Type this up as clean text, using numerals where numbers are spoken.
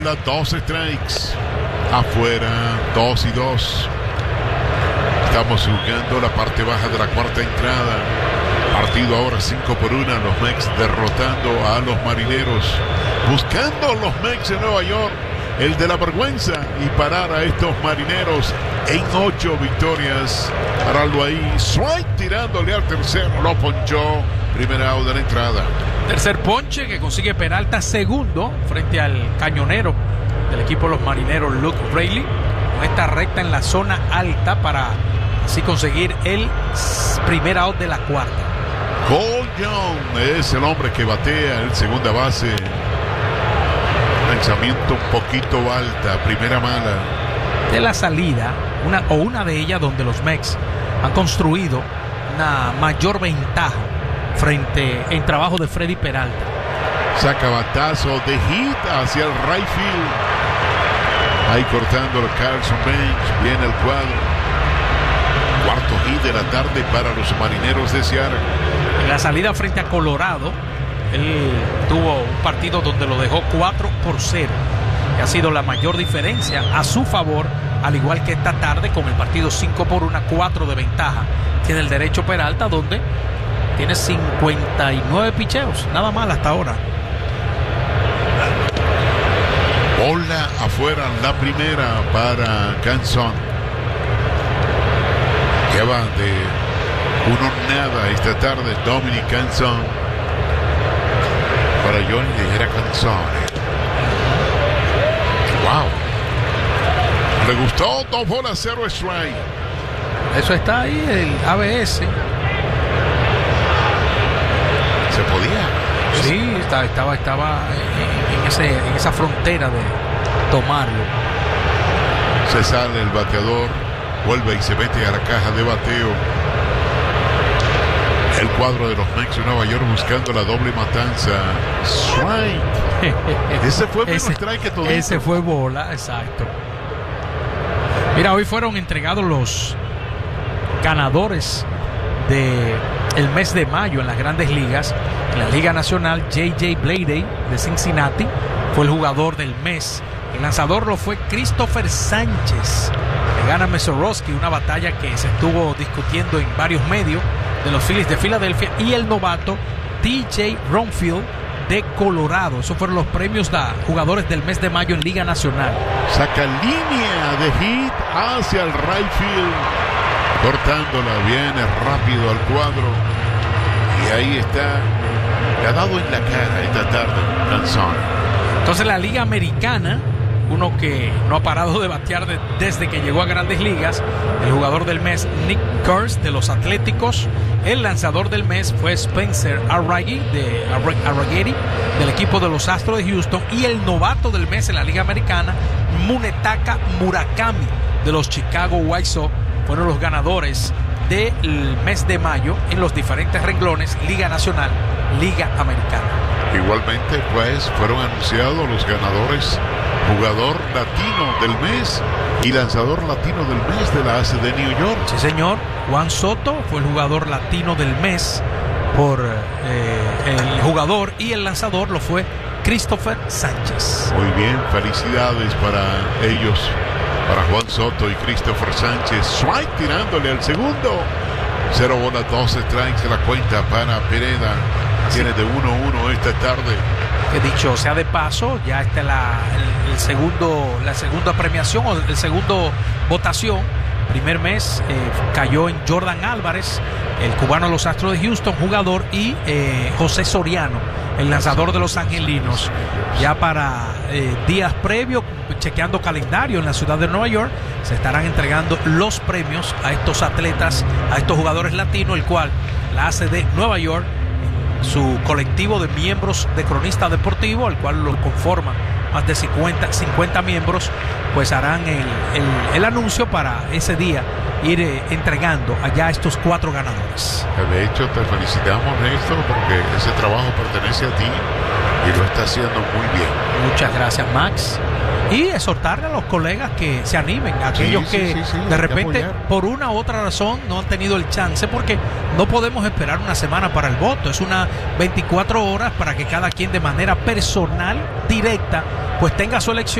Las 2 strikes. Afuera, 2-2. Estamos jugando la parte baja de la cuarta entrada. Partido ahora 5-1. Los Mets derrotando a los Marineros. Buscando los Mets de Nueva York el de la vergüenza y parar a estos Marineros en 8 victorias. Pararlo ahí. Swite tirándole al tercero. Lo ponchó. Primera out de la entrada. Tercer ponche que consigue Peralta, segundo frente al cañonero del equipo de los Marineros, Luke Raley, con esta recta en la zona alta para así conseguir el primer out de la cuarta. Cole Young es el hombre que batea el segunda base. Lanzamiento un poquito alta, primera mala. De la salida, una de ellas donde los Mets han construido una mayor ventaja frente en trabajo de Freddy Peralta. Saca batazo de hit hacia el right field. Ahí cortando el Carlson Bench. Viene el cuadro. Cuarto hit de la tarde para los Marineros de Seattle. En la salida frente a Colorado, él tuvo un partido donde lo dejó 4-0, que ha sido la mayor diferencia a su favor, al igual que esta tarde con el partido 5-1, 4 de ventaja. Tiene el derecho Peralta, donde tiene 59 picheos, nada mal hasta ahora. Bola afuera, la primera para Canson. Lleva de 1-0 esta tarde Dominic Canson. Para Johnny Tejera Canson. Wow. Le gustó, 2 bolas, 0 strike. Eso está ahí, el ABS. ¿Se podía? Sí, estaba en esa frontera de tomarlo. Se sale el bateador, vuelve y se mete a la caja de bateo. El cuadro de los Mets de Nueva York buscando la doble matanza. Strike. Ese fue menos strike que todo. Ese fue bola, exacto. Mira, hoy fueron entregados los ganadores de el mes de mayo en las Grandes Ligas. En la Liga Nacional, J.J. Bleday de Cincinnati fue el jugador del mes. El lanzador lo fue Christopher Sánchez. Le gana Mesorowski, una batalla que se estuvo discutiendo en varios medios de los Phillies de Filadelfia, y el novato T.J. Ronfield de Colorado. Esos fueron los premios de jugadores del mes de mayo en Liga Nacional. Saca línea de hit hacia el right field. Cortándola, viene rápido al cuadro. Y ahí está. Le ha dado en la cara esta tarde Canson. Entonces la Liga Americana, uno que no ha parado de batear desde que llegó a Grandes Ligas, el jugador del mes Nick Kurz de los Atléticos. El lanzador del mes fue Spencer Arrighetti del equipo de los Astros de Houston, y el novato del mes en la Liga Americana, Munetaka Murakami de los Chicago White Sox, fueron los ganadores del mes de mayo en los diferentes renglones: Liga Nacional, Liga Americana. Igualmente, pues, fueron anunciados los ganadores: jugador latino del mes y lanzador latino del mes de la ACD New York. Sí, señor. Juan Soto fue el jugador latino del mes por el jugador, y el lanzador lo fue Christopher Sánchez. Muy bien, felicidades para ellos, para Juan Soto y Christopher Sánchez. Strike tirándole al segundo. 0 bolas, 2 strikes de la cuenta para Pereda. Tiene de 1-1 esta tarde. Que dicho sea de paso, ya está la segunda premiación, o el segundo votación. Primer mes cayó en Jordan Álvarez, el cubano de los Astros de Houston, jugador, y José Soriano, el lanzador de los Angelinos. Ya para días previos, chequeando calendario en la ciudad de Nueva York, se estarán entregando los premios a estos atletas, a estos jugadores latinos, el cual la ACD Nueva York, su colectivo de miembros de cronista deportivo, al cual lo conforman más de 50 miembros, pues harán el anuncio para ese día ir entregando allá a estos 4 ganadores. De hecho, te felicitamos, Néstor, porque ese trabajo pertenece a ti y lo está haciendo muy bien. Muchas gracias, Max. Y exhortarle a los colegas que se animen, a aquellos que de repente por una u otra razón no han tenido el chance, porque no podemos esperar una semana para el voto, es una 24 horas para que cada quien de manera personal, directa, pues tenga su elección